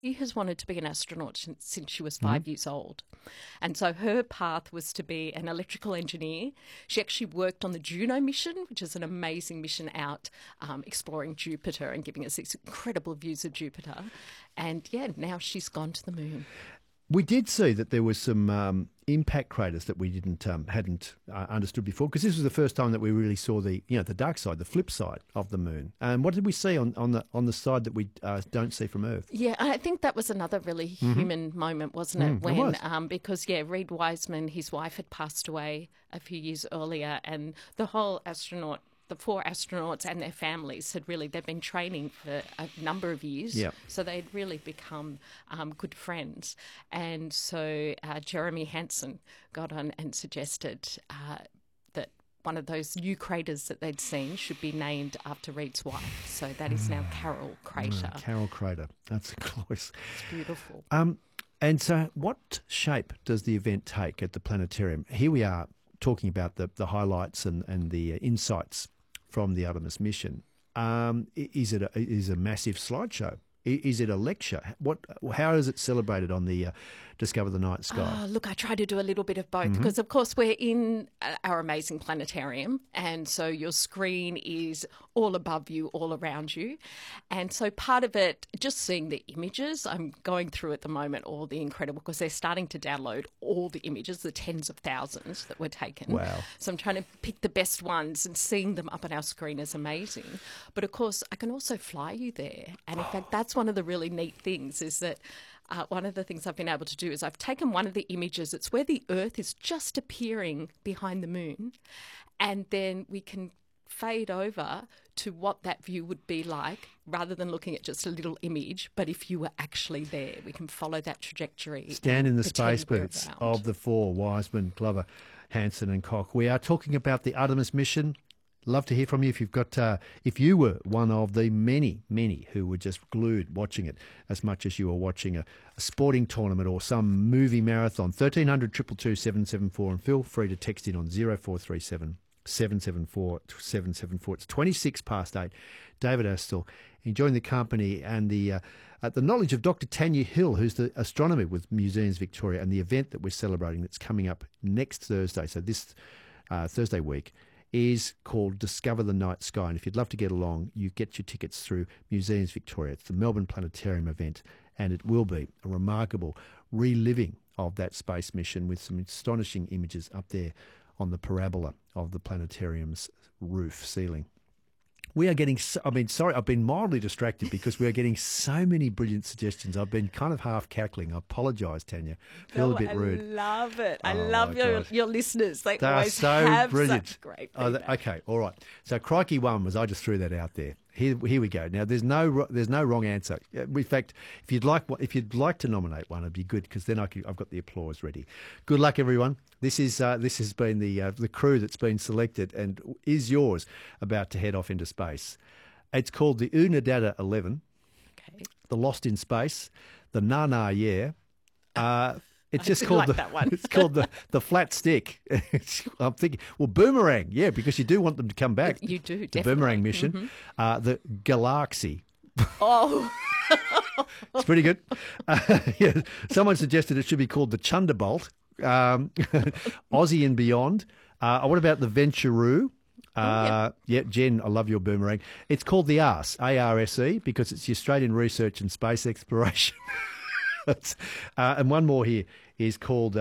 She has wanted to be an astronaut since she was 5 years old. And so her path was to be an electrical engineer. She actually worked on the Juno mission, which is an amazing mission out exploring Jupiter and giving us these incredible views of Jupiter. And yeah, now she's gone to the moon. We did see that there was some impact craters that we hadn't understood before, because this was the first time that we really saw the dark side, the flip side of the moon. And what did we see on the side that we don't see from Earth? Yeah, I think that was another really human moment, wasn't it? It was. Because Reid Wiseman, his wife, had passed away a few years earlier, and the four astronauts and their families they'd been training for a number of years. Yep. So they'd really become good friends. And so Jeremy Hansen got on and suggested that one of those new craters that they'd seen should be named after Reid's wife. So that is now Carroll Crater. Carroll Crater. That's close. It's beautiful. And so what shape does the event take at the planetarium? Here we are talking about the highlights and the insights from the Artemis mission. Is it a massive slideshow? Is it a lecture? How is it celebrated on the Discover the Night Sky? Oh, look, I try to do a little bit of both because, of course, we're in our amazing planetarium, and so your screen is all above you, all around you. And so part of it, just seeing the images, I'm going through at the moment all the incredible, because they're starting to download all the images, the tens of thousands that were taken. Wow. So I'm trying to pick the best ones, and seeing them up on our screen is amazing. But, of course, I can also fly you there. And, in fact, that's one of the really neat things is that one of the things I've been able to do is I've taken one of the images. It's where the Earth is just appearing behind the moon, and then we can fade over to what that view would be like rather than looking at just a little image. But if you were actually there, we can follow that trajectory. Stand in the space boots of the four, Wiseman, Glover, Hansen and Koch. We are talking about the Artemis mission. Love to hear from you if you've got, if you were one of the many, many who were just glued watching it as much as you were watching a sporting tournament or some movie marathon. 1300 222 774, and feel free to text in on 0437 774 774. It's 26 past 8. David Astle enjoying the company and the knowledge of Dr. Tanya Hill, who's the astronomer with Museums Victoria, and the event that we're celebrating that's coming up next Thursday. So this Thursday week is called Discover the Night Sky. And if you'd love to get along, you get your tickets through Museums Victoria. It's the Melbourne Planetarium event, and it will be a remarkable reliving of that space mission with some astonishing images up there on the parabola of the planetarium's roof ceiling. We are getting, I've been mildly distracted because we are getting so many brilliant suggestions. I've been kind of half cackling. I apologise, Tanya. Feel a bit rude. I love it. I Oh, love my your listeners. They are always so have brilliant. such great Oh, feedback. okay, all right. So crikey one was, I just threw that out there. Here we go. Now there's no wrong answer. In fact, if you'd like to nominate one, it'd be good, because then I've got the applause ready. Good luck, everyone. This has been the crew that's been selected and is yours, about to head off into space. It's called the Unidata 11, Okay. the Lost in Space, the Na Yeah. It's just do called like that one. It's called the Flat Stick. I'm thinking, well, Boomerang, yeah, because you do want them to come back. You do, the definitely. Boomerang mission, the Galaxy. Oh, It's pretty good. Yeah, someone suggested it should be called the Chunderbolt, Aussie and Beyond. What about the Venturoo? Yeah, Jen, I love your Boomerang. It's called the ARSE, ARSE, because it's the Australian Research and Space Exploration. And one more here is called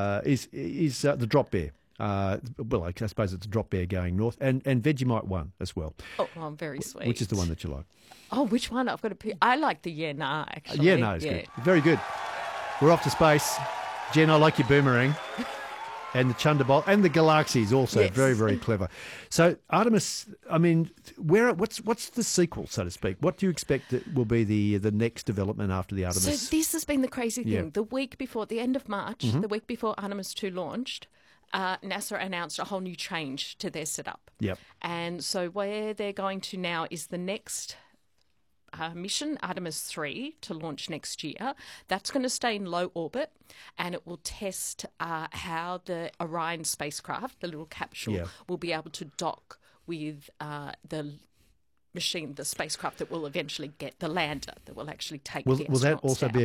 the Drop Bear. Well, I suppose it's a Drop Bear going north, and Vegemite 1 as well. oh, very sweet. Which is the one that you like? Oh, which one? I've got to pick. I like the actually. Yeah, no, it's good. Very good. We're off to space. Jen, I like your Boomerang. And the Chunderbolt and the Galaxies also. Yes. Very, very clever. So Artemis, what's the sequel, so to speak? What do you expect that will be the next development after the Artemis? So this has been the crazy thing. Yeah. The week before, the end of March, the week before Artemis 2 launched, NASA announced a whole new change to their setup. Yep. And so where they're going to now is the next mission, Artemis 3, to launch next year. That's going to stay in low orbit, and it will test how the Orion spacecraft, the little capsule, Yeah. will be able to dock with the machine, the spacecraft that will eventually get the lander, that will actually take Will the that astronauts also down. be